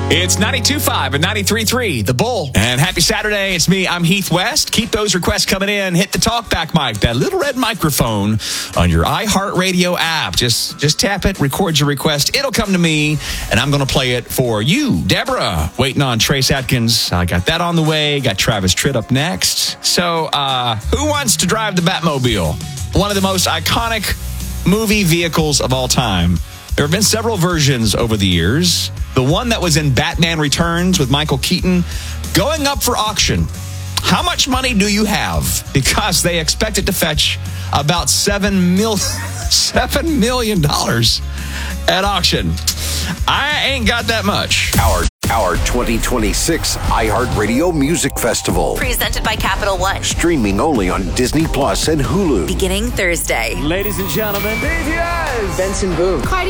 It's 92.5 and 93.3, The Bull. And happy Saturday. It's me. I'm Heath West. Keep those requests coming in. Hit the talkback mic, that little red microphone on your iHeartRadio app. Just tap it, record your request. It'll come to me, and I'm going to play it for you. Deborah, waiting on Trace Atkins. I got that on the way. Got Travis Tritt up next. So, who wants to drive the Batmobile? One of the most iconic movie vehicles of all time. There have been several versions over the years. The one that was in Batman Returns with Michael Keaton going up for auction. How much money do you have? Because they expect it to fetch about $7 million at auction. I ain't got that much. Our 2026 iHeartRadio Music Festival. Presented by Capital One. Streaming only on Disney Plus and Hulu. Beginning Thursday. Ladies and gentlemen, BTS! Benson Boone.